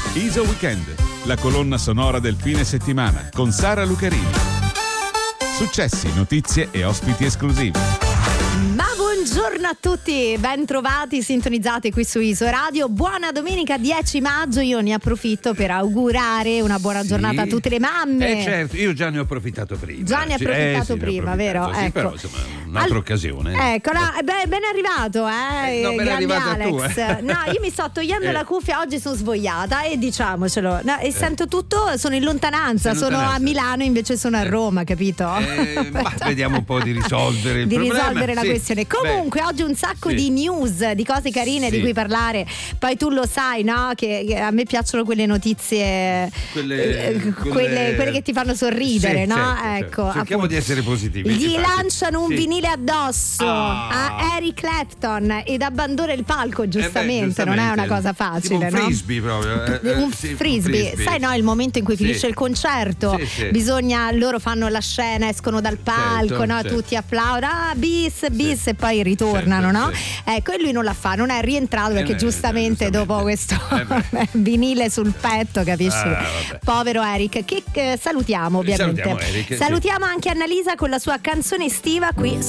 ISO Weekend, la colonna sonora del fine settimana con Sara Lucarini. Successi, notizie e ospiti esclusivi. Ma buongiorno a tutti, ben trovati, sintonizzati qui su ISO Radio. Buona domenica 10 maggio, io ne approfitto per augurare una buona giornata a tutte le mamme. Certo, io già ne ho approfittato prima. Già ne hai approfittato prima, vero? Sì, ecco. però insomma un'altra occasione. Ecco, no, ben arrivato, no, ben arrivata Alex. tu, No, io mi sto togliendo la cuffia, oggi sono svogliata e diciamocelo, no, e sento tutto, sono in lontananza, sono a Milano, invece sono a Roma, capito? Ma vediamo un po' di risolvere il problema. Risolvere la questione. Comunque oggi un sacco di news, di cose carine di cui parlare. Poi tu lo sai, no? Che a me piacciono quelle notizie, quelle che ti fanno sorridere, no? Certo. Ecco, cerchiamo di essere positivi. Gli lanciano un vinile addosso a Eric Clapton ed abbandona il palco, giustamente. Non è una cosa facile, tipo un frisbee proprio. Un frisbee. Sai, no, il momento in cui finisce il concerto, bisogna, loro fanno la scena, escono dal palco, no? Tutti applaudono, bis e poi ritornano, no? Ecco, e lui non la fa, non è rientrato perché giustamente dopo questo vinile sul petto, capisci? Povero Eric, che salutiamo ovviamente. Salutiamo Eric, salutiamo anche Annalisa con la sua canzone estiva qui